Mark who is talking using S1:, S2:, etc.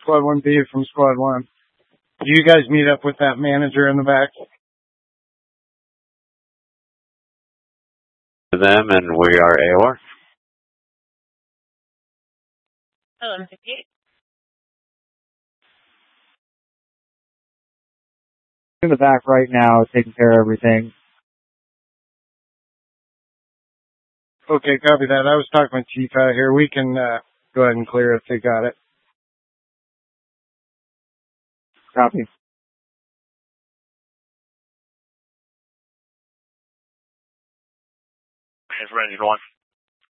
S1: Squad 1B from Squad 1. Do you guys meet up with that manager in the back?
S2: To them, and we are AOR.
S3: Hello, 58.
S4: In the back right now, taking care of everything.
S1: Okay, copy that. I was talking with Chief out here. We can go ahead and clear if they got it.
S4: Copy.
S5: It's Ranger 1.